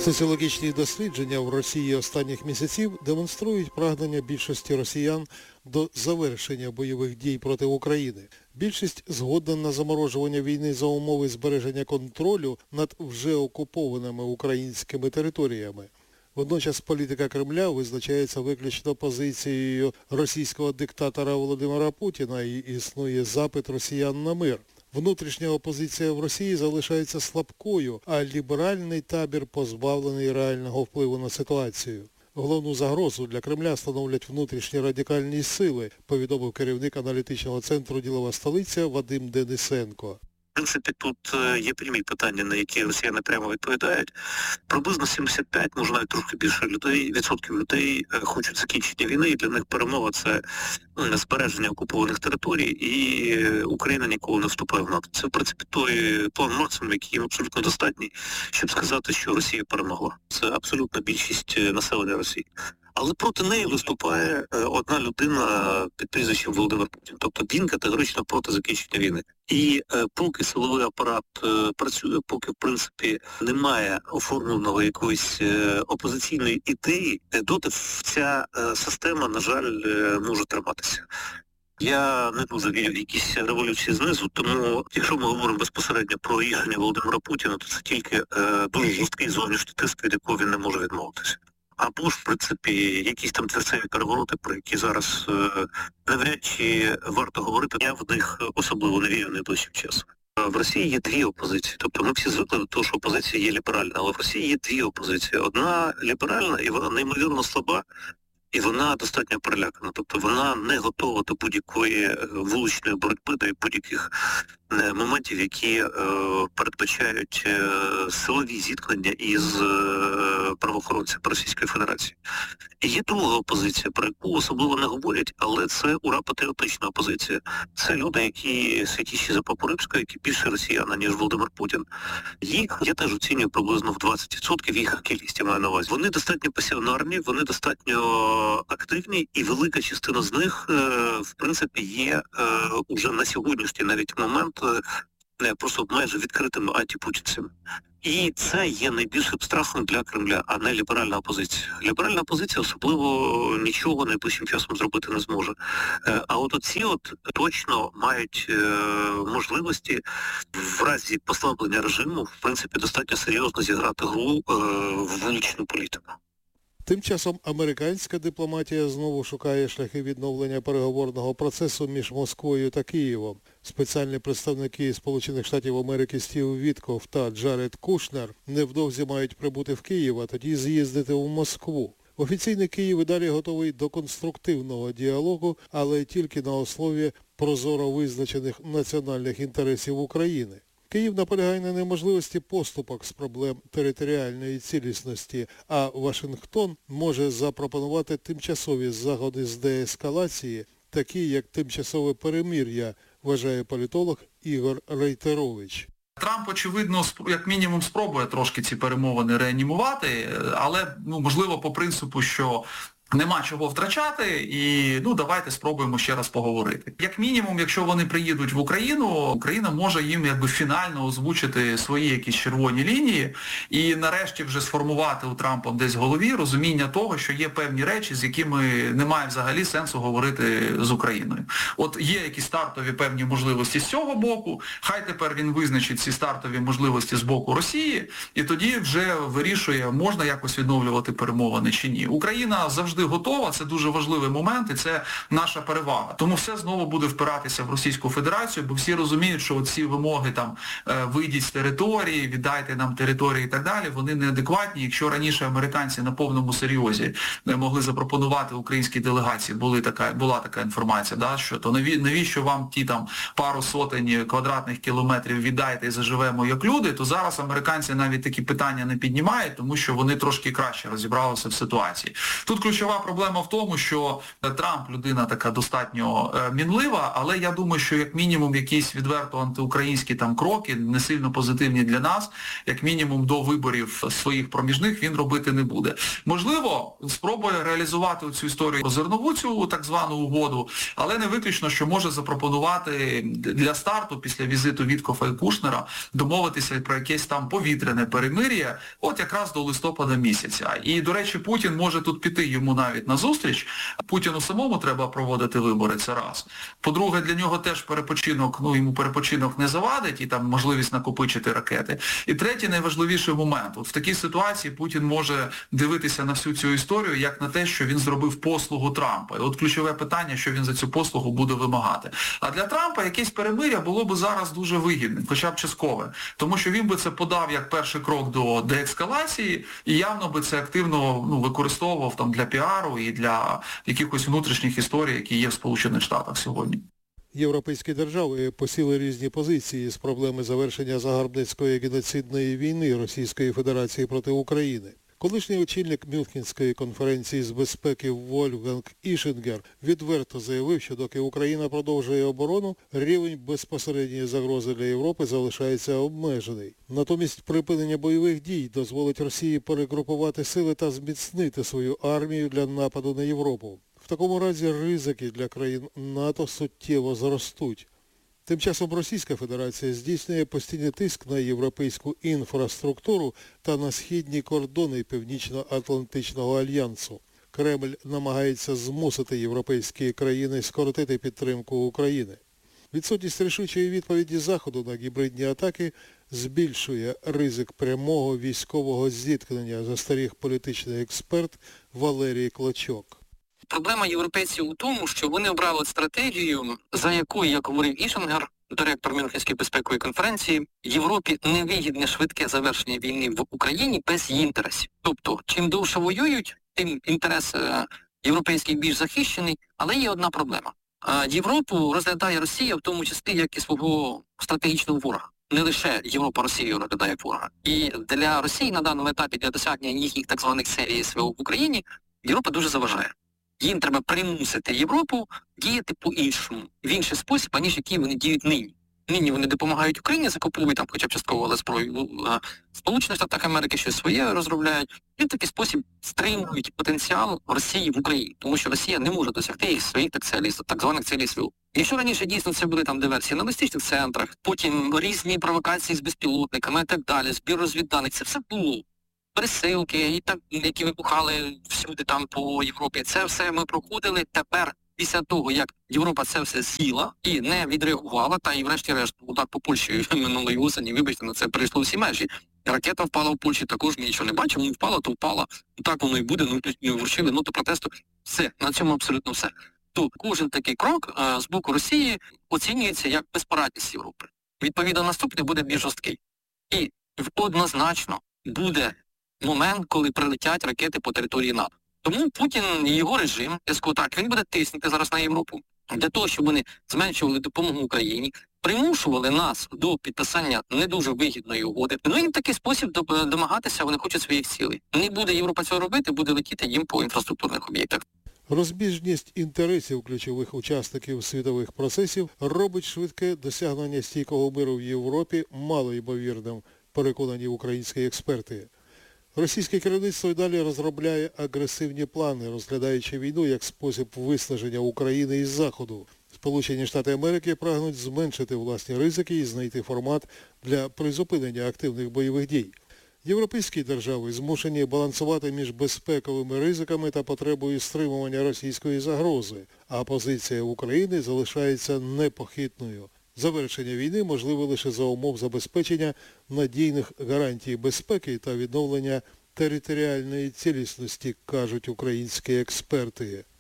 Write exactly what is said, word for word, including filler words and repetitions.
Соціологічні дослідження в Росії останніх місяців демонструють прагнення більшості росіян до завершення бойових дій проти України. Більшість згодна на заморожування війни за умови збереження контролю над вже окупованими українськими територіями. Водночас політика Кремля визначається виключно позицією російського диктатора Володимира Путіна і існує запит росіян на мир. Внутрішня опозиція в Росії залишається слабкою, а ліберальний табір позбавлений реального впливу на ситуацію. Головну загрозу для Кремля становлять внутрішні радикальні сили, повідомив керівник аналітичного центру «Ділова столиця» Вадим Денисенко. В принципі, тут є прямі питання, на які росіяни прямо відповідають. Приблизно сімдесят п'ять, може навіть трохи більше людей, відсотків людей хочуть закінчення війни, і для них перемога – це збереження окупованих територій, і Україна ніколи не вступає в НАТО. Це, в принципі, той план максимум, який їм абсолютно достатній, щоб сказати, що Росія перемогла. Це абсолютна більшість населення Росії. Але проти неї виступає одна людина під прізвищем Володимир Путін. Тобто він категорично проти закінчення війни. І е, поки силовий апарат е, працює, поки, в принципі, немає оформленого якоїсь е, опозиційної ідеї, доти ця е, система, на жаль, е, може триматися. Я не дуже вірю в якісь революції знизу, тому якщо ми говоримо безпосередньо про рішення Володимира Путіна, то це тільки е, дуже жорсткий зовнішній тиск, від якого він не може відмовитися. Або ж, в принципі, якісь там терцеві перевороти, про які зараз е, навряд чи варто говорити, я в них особливо не вірю найближчим часом. В Росії є дві опозиції, тобто ми всі звикли до того, що опозиція є ліберальна, але в Росії є дві опозиції. Одна ліберальна, і вона неймовірно слаба, і вона достатньо перелякана, тобто вона не готова до будь-якої вуличної боротьби, до будь-яких моментів, які е, передбачають е, силові зіткнення із е, правоохоронцями Російської Федерації. І є друга опозиція, про яку особливо не говорять, але це ура-патріотична опозиція. Це люди, які святіші за Папу Римського, які більше росіяни, ніж Володимир Путін. Їх, я теж оцінюю приблизно в двадцять відсотків, їх кількість, я маю на увазі. Вони достатньо пасіонарні, вони достатньо активні, і велика частина з них, е, в принципі, є е, уже на сьогоднішній навіть момент не просто майже відкритими антипутінцями. І це є найбільшим страхом для Кремля, а не ліберальна опозиція. Ліберальна опозиція особливо нічого найближчим часом зробити не зможе. А от оці от точно мають е, можливості в разі послаблення режиму, в принципі, достатньо серйозно зіграти гру е, в вуличну політику. Тим часом американська дипломатія знову шукає шляхи відновлення переговорного процесу між Москвою та Києвом. Спеціальні представники Сполучених Штатів Америки Стів Вітков та Джаред Кушнер невдовзі мають прибути в Київ, а тоді з'їздити в Москву. Офіційний Київ і далі готовий до конструктивного діалогу, але тільки на основі прозоро визначених національних інтересів України. Київ наполягає на неможливості поступок з проблем територіальної цілісності, а Вашингтон може запропонувати тимчасові заходи з деескалації, такі як тимчасове перемир'я, вважає політолог Ігор Рейтерович. Трамп, очевидно, як мінімум спробує трошки ці перемовини реанімувати, але, ну, можливо, по принципу, що нема чого втрачати і, ну, давайте спробуємо ще раз поговорити. Як мінімум, якщо вони приїдуть в Україну, Україна може їм якби фінально озвучити свої якісь червоні лінії і нарешті вже сформувати у Трампа десь в голові розуміння того, що є певні речі, з якими немає взагалі сенсу говорити з Україною. От є якісь стартові певні можливості з цього боку, хай тепер він визначить ці стартові можливості з боку Росії, і тоді вже вирішує, можна якось відновлювати перемовини чи ні. Україна завжди готова, це дуже важливий момент, і це наша перевага. Тому все знову буде впиратися в Російську Федерацію, бо всі розуміють, що ці вимоги там вийдіть з території, віддайте нам території і так далі, вони неадекватні. Якщо раніше американці на повному серйозі могли запропонувати українській делегації, були така, була така інформація, да, що то навіщо вам ті там пару сотень квадратних кілометрів віддайте і заживемо як люди, то зараз американці навіть такі питання не піднімають, тому що вони трошки краще розібралися в ситуації. Тут ключова ключова проблема в тому, що Трамп людина така достатньо мінлива, але я думаю, що як мінімум якісь відверто антиукраїнські там кроки, не сильно позитивні для нас, як мінімум до виборів своїх проміжних він робити не буде. Можливо, спробує реалізувати цю історію про зернову, цю так звану угоду, але не виключно, що може запропонувати для старту після візиту Віткофа і Кушнера домовитися про якесь там повітряне перемир'я, от якраз до листопада місяця. І, до речі, Путін може тут піти йому навіть на зустріч. Путіну самому треба проводити вибори, це раз. По-друге, для нього теж перепочинок, ну йому перепочинок не завадить і там можливість накопичити ракети. І третій найважливіший момент. От в такій ситуації Путін може дивитися на всю цю історію як на те, що він зробив послугу Трампа. І от ключове питання, що він за цю послугу буде вимагати. А для Трампа якесь перемир'я було б зараз дуже вигідним, хоча б часткове. Тому що він би це подав як перший крок до деескалації і явно би це активно ну, використовував там для піару і для якихось внутрішніх історій, які є в Сполучених Штатах сьогодні. Європейські держави посіли різні позиції з проблеми завершення загарбницької геноцидної війни Російської Федерації проти України. Колишній очільник Мюнхенської конференції з безпеки Вольфганг Ішингер відверто заявив, що доки Україна продовжує оборону, рівень безпосередньої загрози для Європи залишається обмежений. Натомість припинення бойових дій дозволить Росії перегрупувати сили та зміцнити свою армію для нападу на Європу. В такому разі ризики для країн НАТО суттєво зростуть. Тим часом Російська Федерація здійснює постійний тиск на європейську інфраструктуру та на східні кордони Північно-Атлантичного альянсу. Кремль намагається змусити європейські країни скоротити підтримку України. Відсутність рішучої відповіді Заходу на гібридні атаки збільшує ризик прямого військового зіткнення, застеріг політичний експерт Валерій Клочок. Проблема європейців у тому, що вони обрали стратегію, за якою, як говорив Ішингер, директор Мюнхенської безпекової конференції, Європі невигідне швидке завершення війни в Україні без її інтересів. Тобто, чим довше воюють, тим інтерес е, європейський більш захищений, але є одна проблема. Е, Європу розглядає Росія в тому числі як і свого стратегічного ворога. Не лише Європа Росію розглядає як ворога. І для Росії на даному етапі для досягнення їхніх так званих серій СВО в Україні Європа дуже заважає. Їм треба примусити Європу діяти по-іншому, в інший спосіб, аніж який вони діють нині. Нині вони допомагають Україні, закуповують там хоча б частково, але зброю в Сполучених Штатах Америки щось своє розробляють. І в такий спосіб стримують потенціал Росії в Україні, тому що Росія не може досягти їх своїх так, целей, так званих цілей СВО. Якщо раніше дійсно це були там диверсії на логістичних центрах, потім різні провокації з безпілотниками і так далі, збір розвідданих, це все було. Пересилки, і так, які вибухали всюди там по Європі. Це все ми проходили. Тепер, після того, як Європа це все з'їла і не відреагувала, та і врешті-решт удар по Польщі минулої осені, вибачте, на це перейшло всі межі. Ракета впала в Польщі, також ми нічого не бачимо, ну впала, то впала. Так воно і буде, ну тут не вручили ноту протесту. Все, на цьому абсолютно все. То кожен такий крок а, з боку Росії оцінюється як безпорадність Європи. Відповідно, наступний буде більш жорсткий. І однозначно буде момент, коли прилетять ракети по території НАТО. Тому Путін і його режим, я скажу так, він буде тиснути зараз на Європу для того, щоб вони зменшували допомогу Україні, примушували нас до підписання не дуже вигідної угоди. Ну і в такий спосіб домагатися вони хочуть своїх цілей. Не буде Європа цього робити, буде летіти їм по інфраструктурних об'єктах. Розбіжність інтересів ключових учасників світових процесів робить швидке досягнення стійкого миру в Європі малоймовірним, переконані українські експерти. Російське керівництво й далі розробляє агресивні плани, розглядаючи війну як спосіб виснаження України із Заходу. Сполучені Штати Америки прагнуть зменшити власні ризики і знайти формат для призупинення активних бойових дій. Європейські держави змушені балансувати між безпековими ризиками та потребою стримування російської загрози, а позиція України залишається непохитною. Завершення війни можливе лише за умов забезпечення надійних гарантій безпеки та відновлення територіальної цілісності, кажуть українські експерти.